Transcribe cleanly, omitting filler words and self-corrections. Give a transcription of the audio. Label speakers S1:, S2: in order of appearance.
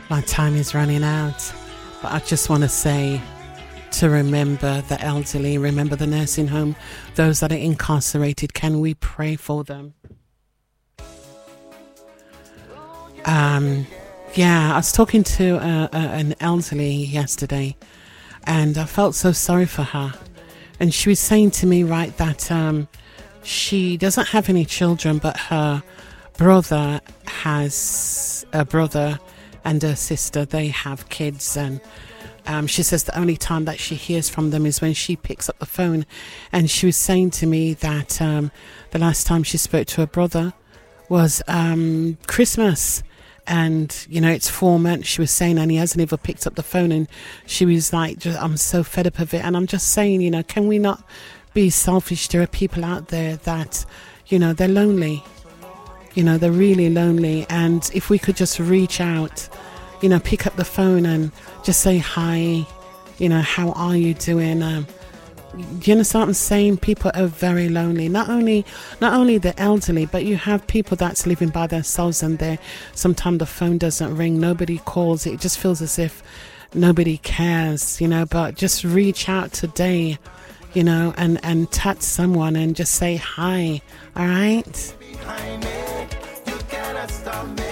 S1: My time is running out, but I just want to say to remember the elderly, remember the nursing home, those that are incarcerated. Can we pray for them? I was talking to an elderly yesterday, and I felt so sorry for her. And she was saying to me, right, that she doesn't have any children, but her brother has a brother and her sister. They have kids, and she says the only time that she hears from them is when she picks up the phone. And she was saying to me that the last time she spoke to her brother was Christmas. And, you know, it's 4 months, she was saying, and he hasn't even picked up the phone. And she was like, I'm so fed up of it. And I'm just saying, you know, can we not be selfish? There are people out there that, you know, they're lonely. You know, they're really lonely. And if we could just reach out, you know, pick up the phone and just say hi, you know, how are you doing? Do you understand what I'm saying? People are very lonely. Not only the elderly, but you have people that's living by themselves, and sometimes the phone doesn't ring, nobody calls. It just feels as if nobody cares, you know. But just reach out today, you know, and touch someone and just say hi. All right. Behind it, you cannot stop me.